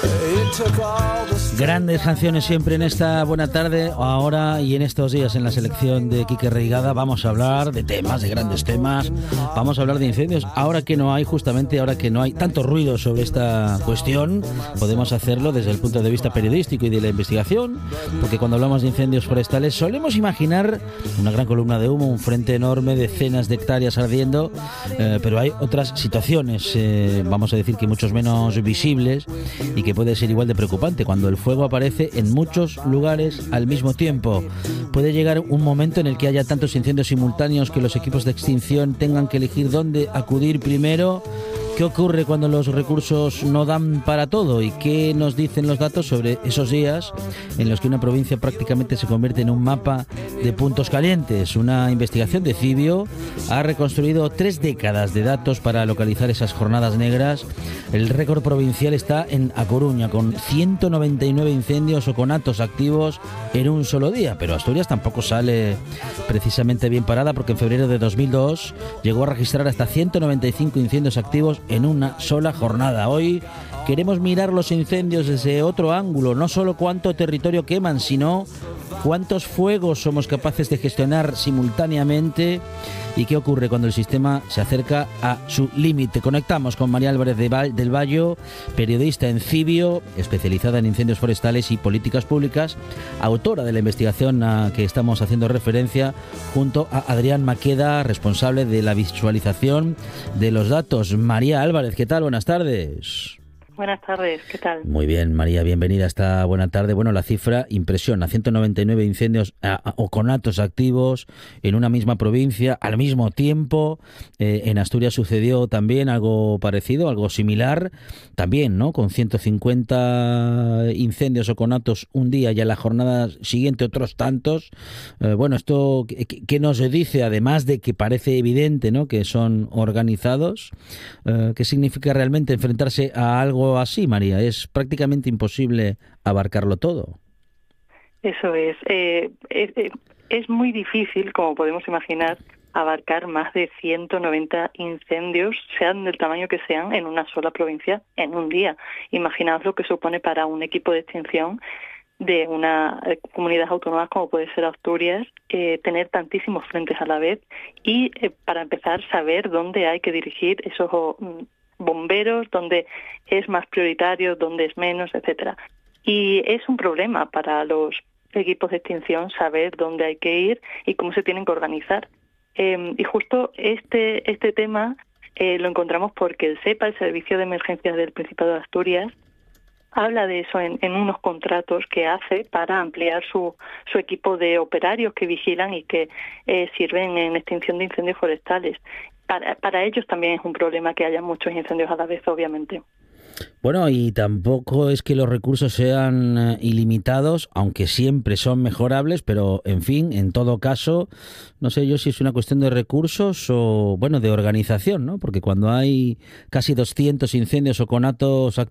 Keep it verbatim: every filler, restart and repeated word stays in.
Grandes canciones siempre en esta buena tarde. Ahora y en estos días en la selección de Quique Reigada vamos a hablar de temas, de grandes temas. Vamos a hablar de incendios. Ahora que no hay, justamente ahora que no hay tanto ruido sobre esta cuestión, podemos hacerlo desde el punto de vista periodístico y de la investigación, porque cuando hablamos de incendios forestales solemos imaginar una gran columna de humo, un frente enorme, decenas de hectáreas ardiendo, eh, pero hay otras situaciones, eh, vamos a decir que muchos menos visibles, y que puede ser igual de preocupante cuando el fuego aparece en muchos lugares al mismo tiempo. Puede llegar un momento en el que haya tantos incendios simultáneos que los equipos de extinción tengan que elegir dónde acudir primero. ¿Qué ocurre cuando los recursos no dan para todo? ¿Y qué nos dicen los datos sobre esos días en los que una provincia prácticamente se convierte en un mapa de puntos calientes? Una investigación de Cibio ha reconstruido tres décadas de datos para localizar esas jornadas negras. El récord provincial está en A Coruña, con ciento noventa y nueve incendios o conatos activos en un solo día. Pero Asturias tampoco sale precisamente bien parada, porque en febrero de dos mil dos llegó a registrar hasta ciento noventa y cinco incendios activos en una sola jornada. Hoy queremos mirar los incendios desde otro ángulo, no solo cuánto territorio queman, sino cuántos fuegos somos capaces de gestionar simultáneamente y qué ocurre cuando el sistema se acerca a su límite. Conectamos con María Álvarez de Val, del Vallo, periodista en Cibio, especializada en incendios forestales y políticas públicas, autora de la investigación a que estamos haciendo referencia, junto a Adrián Maqueda, responsable de la visualización de los datos. María Álvarez, ¿qué tal? Buenas tardes. Buenas tardes, ¿qué tal? Muy bien, María, bienvenida a esta buena tarde. Bueno, la cifra impresiona, ciento noventa y nueve incendios a, a, o conatos activos en una misma provincia al mismo tiempo. Eh, en Asturias sucedió también algo parecido, algo similar, también, ¿no? Con ciento cincuenta incendios o conatos un día y a la jornada siguiente otros tantos. Eh, bueno, esto, ¿qué, qué nos dice? Además de que parece evidente, ¿no?, que son organizados, eh, ¿qué significa realmente enfrentarse a algo así, María? Es prácticamente imposible abarcarlo todo. Eso es. Eh, es, es muy difícil, como podemos imaginar, abarcar más de ciento noventa incendios, sean del tamaño que sean, en una sola provincia en un día. Imaginaos lo que supone para un equipo de extinción de una comunidad autónoma como puede ser Asturias, eh, tener tantísimos frentes a la vez y, eh, para empezar, saber dónde hay que dirigir esos mm, bomberos, dónde es más prioritario, dónde es menos, etcétera. Y es un problema para los equipos de extinción saber dónde hay que ir y cómo se tienen que organizar. Eh, y justo este este tema eh, lo encontramos porque el SEPA, el Servicio de Emergencias del Principado de Asturias, habla de eso en, en unos contratos que hace para ampliar su, su equipo de operarios que vigilan y que eh, sirven en extinción de incendios forestales. Para, para ellos también es un problema que haya muchos incendios a la vez, obviamente. Bueno, y tampoco es que los recursos sean eh, ilimitados, aunque siempre son mejorables, pero en fin, en todo caso, no sé yo si es una cuestión de recursos o, bueno, de organización, ¿no? Porque cuando hay casi doscientos incendios o conatos activos